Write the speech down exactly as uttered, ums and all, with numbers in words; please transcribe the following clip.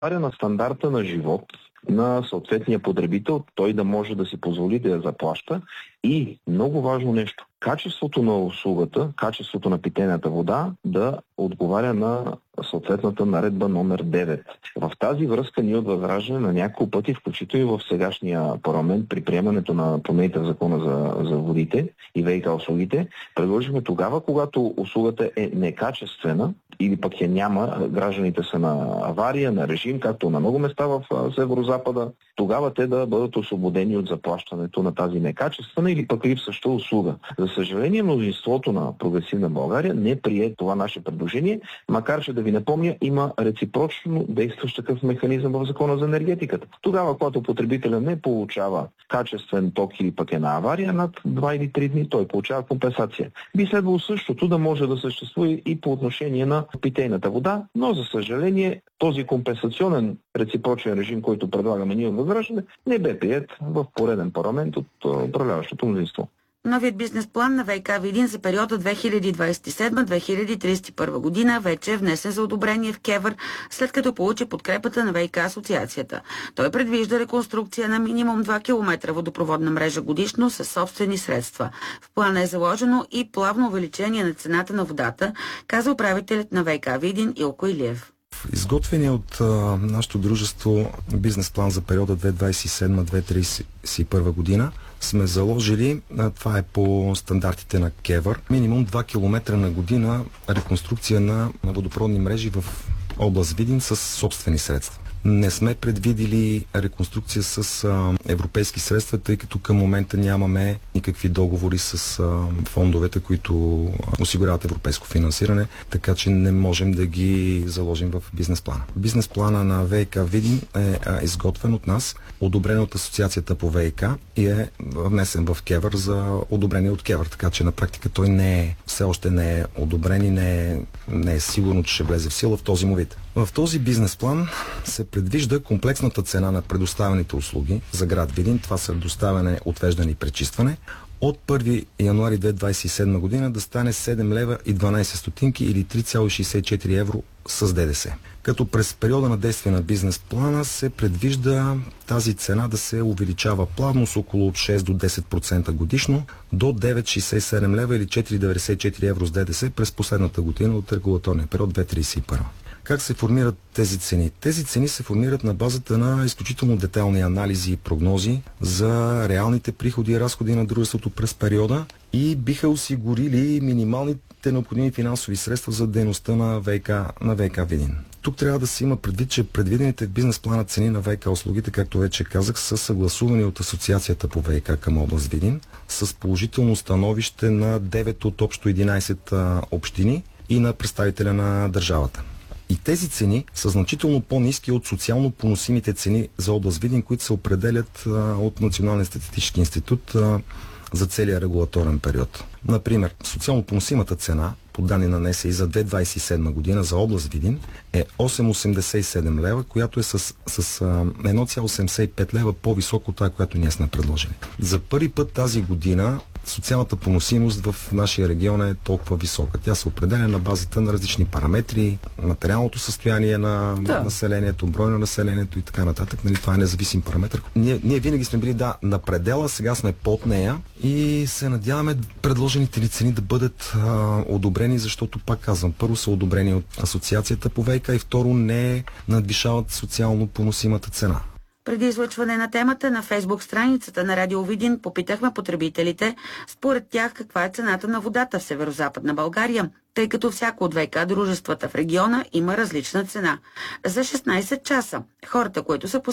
на стандарта на живот на съответния потребител, той да може да си позволи да я заплаща. И много важно нещо, качеството на услугата, качеството на питейната вода да отговаря на съответната наредба номер девет. В тази връзка ние от Възраждане на няколко пъти, включително и в сегашния парламент, при приемането на промените в закона за, за водите и ВиК услугите, предложихме тогава, когато услугата е некачествена или пък я няма, гражданите са на авария, на режим, както на много места в Северозапада, тогава те да бъдат освободени от заплащането на тази некачествена или пък липсваща услуга. За съжаление, мнозинството на Прогресивна България не прие това наше предложение, макар че да ви напомня, има реципрочно действащ такъв механизъм в Закона за енергетиката. Тогава, когато потребителя не получава качествен ток или пък е на авария над два или три дни, той получава компенсация. Би следвало същото да може да съществува и по отношение на питейната вода, но за съжаление този компенсационен реципрочен режим, който предлагаме ние от Възраждане, не бе приет в пореден парламент от управляващото мнозинство. Новият бизнес план на ВиК Видин за периода две хиляди двадесет и седма - две хиляди тридесет и първа година вече е внесен за одобрение в КЕВР, след като получи подкрепата на ВиК асоциацията. Той предвижда реконструкция на минимум два километра водопроводна мрежа годишно със собствени средства. В плана е заложено и плавно увеличение на цената на водата, каза управителят на ВиК Видин Илко Илиев. Изготвения от а, нашето дружество бизнес план за периода две хиляди двадесет и седма - две хиляди тридесет и първа година сме заложили, а, това е по стандартите на КЕВР, минимум два километра на година реконструкция на, на водопроводни мрежи в област Видин с собствени средства. Не сме предвидили реконструкция с а, европейски средства, тъй като към момента нямаме никакви договори с а, фондовете, които осигуряват европейско финансиране, така че не можем да ги заложим в бизнес плана. Бизнес плана на ВиК Видин е а, изготвен от нас, одобрен от Асоциацията по ВиК и е внесен в КЕВР за одобрение от КЕВР, така че на практика той не е, все още не е одобрен и не е, не е сигурно, че ще влезе в сила в този му вид. В този бизнес план се предвижда комплексната цена на предоставените услуги за град Видин, това са доставяне, отвеждане и пречистване, от първи януари две хиляди двадесет и седма година да стане седем лева и дванадесет стотинки или три цяло шейсет и четири евро с ДДС. Като през периода на действие на бизнес плана се предвижда тази цена да се увеличава плавно с около шест до десет процента годишно до девет цяло шейсет и седем лева или четири цяло деветдесет и четири евро с ДДС през последната година от регулаторния период две хиляди тридесет и първа. Как се формират тези цени? Тези цени се формират на базата на изключително детайлни анализи и прогнози за реалните приходи и разходи на дружеството през периода и биха осигурили минималните необходими финансови средства за дейността на ВиК, на ВиК Видин. Тук трябва да се има предвид, че предвидените в бизнес плана цени на ВиК услугите, както вече казах, са съгласувани от Асоциацията по ВиК към област Видин с положително становище на девет от общо единадесет а, общини и на представителя на държавата. И тези цени са значително по-ниски от социално поносимите цени за област Видин, които се определят а, от Националния статистически институт а, за целия регулаторен период. Например, социално поносимата цена, по данни на НСИ за две хиляди двадесет и седма година за област Видин е осем цяло осемдесет и седем лева, която е с, с а, едно цяло седемдесет и пет лева по-високо от тази, която ние сме предложили. За първи път тази година социалната поносимост в нашия регион е толкова висока. Тя се определя на базата на различни параметри, материалното състояние на да. населението, брой на населението и така нататък. Нали, това е независим параметр. Ние, ние винаги сме били да, на предела, сега сме под нея и се надяваме предложените ли цени да бъдат а, одобрени, защото, пак казвам, първо са одобрени от Асоциацията по ВиК и второ не надвишават социално поносимата цена. Преди излъчване на темата на Фейсбук страницата на Радио Видин попитахме потребителите според тях каква е цената на водата в Северозападна България, тъй като всяко от ВиК дружествата в региона има различна цена. За шестнадесет часа хората, които са